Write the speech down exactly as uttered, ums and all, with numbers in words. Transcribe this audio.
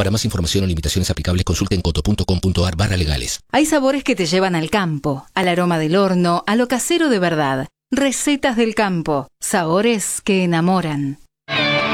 Para más información o limitaciones aplicables, consulte en coto.com.ar barra legales. Hay sabores que te llevan al campo, al aroma del horno, a lo casero de verdad. Recetas del campo, sabores que enamoran.